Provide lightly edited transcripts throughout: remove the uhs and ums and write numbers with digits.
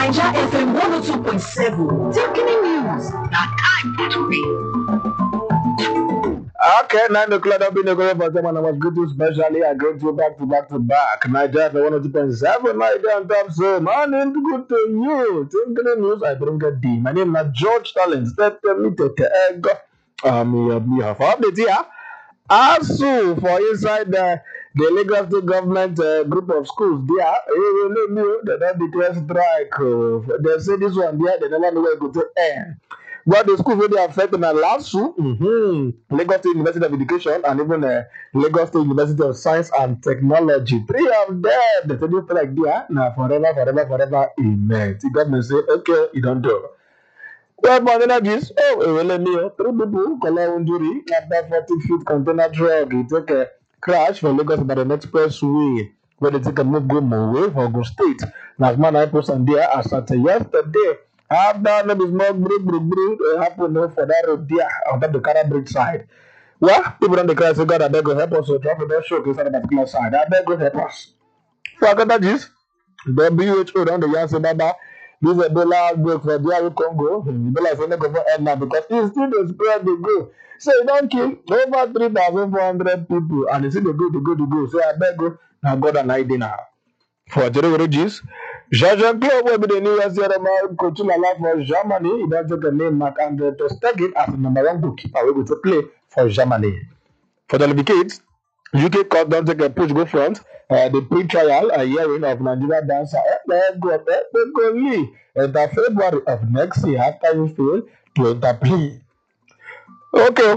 Niger FM 102.7. Taking news. That time to read. Okay, 9 o'clock. I've been a great for someone I was good to especially. I go to back to back. Niger FM 102.7. Niger on top. So, morning, good to you. Taking news. I bring a D. My name is George Talent. Step me to the egg. Me have update here. Also, for inside the Lagos State government group of schools, they don't declare strike. They say this one there, they never know where it go to end. But the schools where they affected na LASU, Lagos State University of Education, and even Lagos State University of Science and Technology. 3 of them, they say this strike there, now forever, amen. The government say, okay, you don't do. Well, but energies, let me 3 people collect injury after 40 feet container truck. It took a crash for Lagos by the expressway where they take a move go away for Ogun State. Now, man, I post on there as at yesterday. After the smoke break happened for that road there on the Kara Bridge side. Well, people on the crash say, God, I beg go help us. So, traffic don't show inside the particular side. I beg go help us. For energies, the WHO on the Yansi Baba. This Ebola outbreak for DR Congo. Ebola is only going for end now because it's still the spread they go. So you don't kill over 3,400 people and they see they go. So I beg you, now God and I dinner. For the origins, Jean-Claude will be the new year coach for Germany. He does take the name Mark Andre to stake it as the #1 goalkeeper. We go to play for Germany. For the Olympics, UK court don't take a push go front. The pre-trial hearing of Nigeria dancer go Lee the February of next year after you fail to interplay. Okay,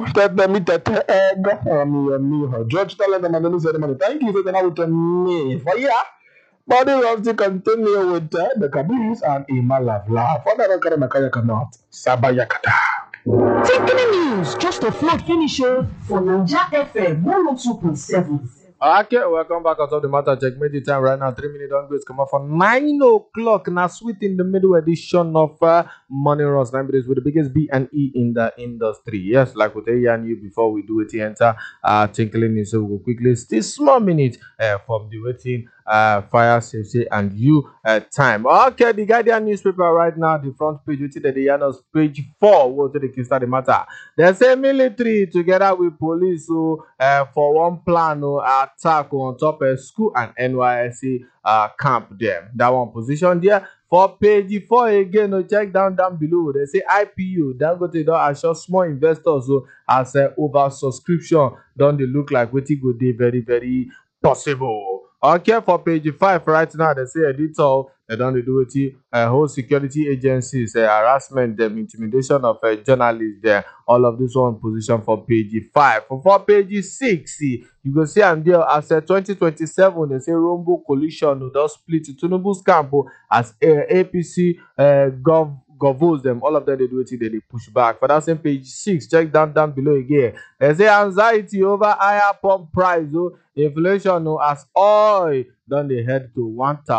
George Talent and Madonna ceremony. Thank you for with me. For body will still continue with the Kabis and Imalavla. For the record, Makaya cannot. Sabayakata. Taking news. Just a float finisher for Niger FM 102.7. Okay, welcome back on top the matter. Check the time right now. 3 minutes on grace. Come up for 9 o'clock. Now, sweet in the middle edition of Money Runs 9 minutes with the biggest B and E in the industry. Yes, like we tell you and you before we do it, enter tinkling news. So we'll go quickly. Still small minutes from the waiting fire safety and you time. Okay, the Guardian newspaper right now, the front page, which is the Yanos page 4. We'll take the start the matter. They say military together with police so for one plan attack on top of school and NYSC camp there. That one position there. For page 4 again, check down below. They say IPO, Dangote don't assure small investors so as over subscription. Don't they look like what it go dey very, very possible. Okay, for page 5 right now, they say editor, they don't do it. Whole security agencies, harassment, them intimidation of journalists there. All of this one position for page 5. For page 6, you go see and there as 2027, they say Rombo coalition will split Tinubu's camp as APC govos them. All of them they do it, they push back. For that same page 6, check down below again. They say anxiety over higher pump price. Inflation as oil then they head to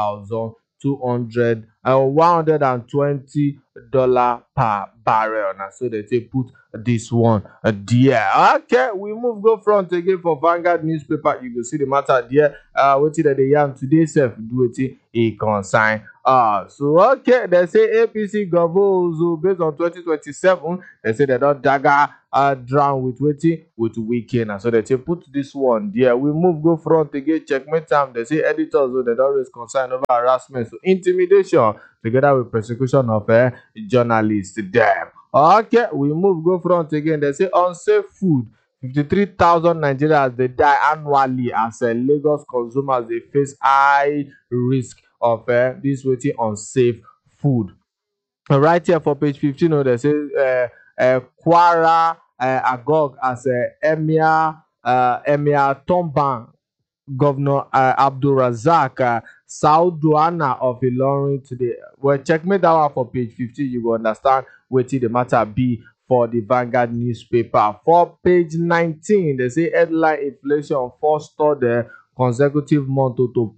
$1,220 per barrel. Now so they say put this one there. Okay, we move go front again for Vanguard newspaper. You go see the matter there. What did they yarn today? Self do it a consign. So okay, they say APC govos based on 2027. They say they don't dagger drown with waiting with weekend. So they say put this one there. We move go front again. Checkmate time. They say editors they don't raise concern over harassment, so intimidation together with persecution of journalists there. Okay, we move go front again. They say unsafe food. 53,000 Nigerians they die annually as Lagos consumers they face high risk of this waiting unsafe food. Right here for page 15, they say Kwara Agog as Emir Tomban, Governor Abdul Razak Sauduana of Ilorin today. Well, checkmate that one for page 15. You will understand what the matter be for the Vanguard newspaper. For page 19, they say headline inflation forced the consecutive month to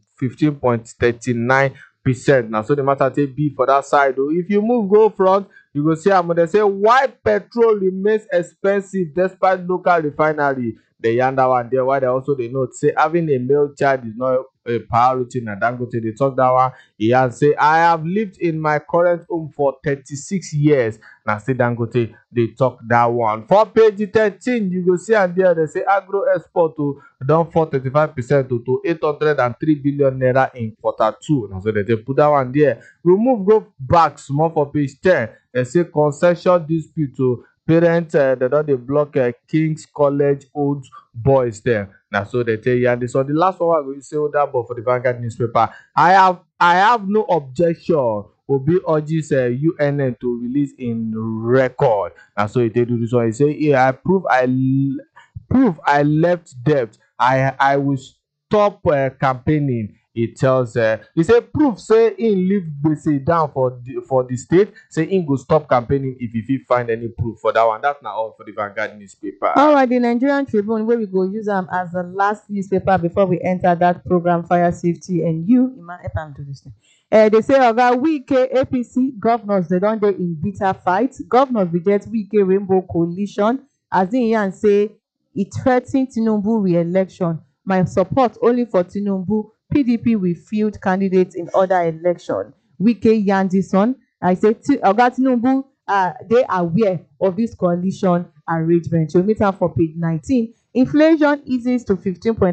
15.39%. Now, so the matter take B for that side. If you move go front, you go see how they say why petrol remains expensive despite local refinery. the yanda one there. Why they also they note say having a male child is not a priority. Na Dangote they talk that one. He has say I have lived in my current home for 36 years. Now say Dangote they talk that one. For page 13, you go see and there they say agro export to down for 35% to 803 billion naira in Q2. Now so they put that one there. Remove go back small for page 10. They say concession dispute to parents they don dey block King's College Old Boys there. Now so they tell you this. So the last one I go say that but for the Vanguard newspaper. I have no objection. Obi urges UNN to release in record. And so they do this one. He say, yeah, I prove I left debt. I will stop campaigning. He tells he say proof say in leave gbese down for the state. Say in go stop campaigning if he find any proof for that one. That's not all for the Vanguard newspaper. All right, the Nigerian Tribune, where we go use them as the last newspaper before we enter that program, Fire Safety and You. Ima help am do this thing. They say Oga Wike APC governors they don't dey in bitter fight. Governors reject Wike Rainbow Coalition as in yan say it threaten Tinubu re-election. My support only for Tinubu. PDP will field candidates in other election. Wike yarn this one. I say Oga Tinubu they are aware of this coalition arrangement. You meet am for page 19. Inflation eases to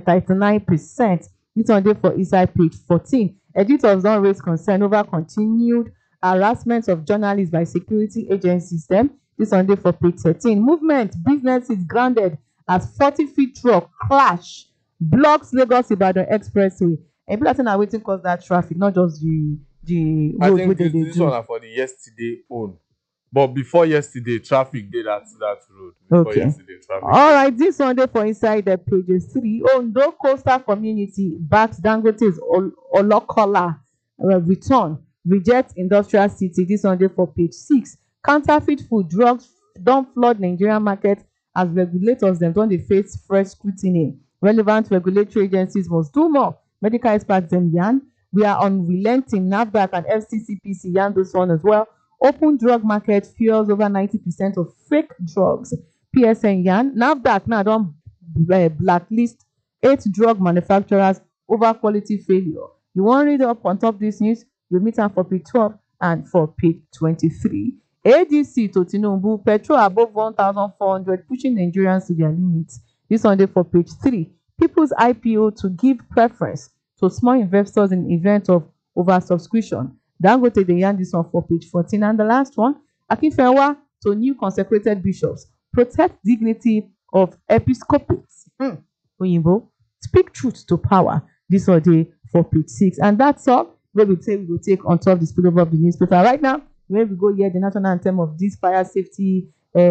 15.39%. This one dey for inside page 14. Editors don raise concern over continued harassment of journalists by security agencies dem. This one dey for page 13. Movement businesses grounded as 40-feet truck clash blocks Lagos Ibadan expressway. And people are saying na wetin cause that traffic, not just the road wey they dey do. This one are for the yesterday own. But before yesterday, traffic did that road. Okay. Yesterday, traffic. All right, this one dey for inside the pages 3. Ondo coastal community backs Dangote's Olokola return, rejects industrial city. This one dey for page 6. Counterfeit food drugs don flood Nigerian market as regulators dem don dey face fresh scrutiny. Relevant regulatory agencies must do more. Medical experts dem yarn. We are unrelenting. NAFDAC and FCCPC yarn this one as well. Open drug market fuels over 90% of fake drugs. PSN yarn. NAFDAC now don blacklist 8 drug manufacturers over quality failure. You wan read up on top this news? We meet am for page 12 and for page 23. ADC to Tinubu, petrol above 1,400 pushing Nigerians to their limits. This one dey for page 3. People's IPO to give preference to small investors in event of oversubscription. Dangote dey yarn this one for page 14. And the last one, Akinfenwa to new consecrated bishops. Protect dignity of episcopates. Oyinbo, speak truth to power. This one dey for page 6. And that's all wey we go take on top the spillover of the newspaper. Right now, when we go hear the national anthem of this fire safety.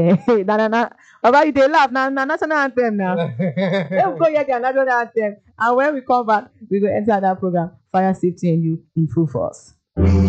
About you dey laugh na national anthem now. Let's go hear the national anthem. And when we come back, we go enter that program, Fire Safety and You in full force.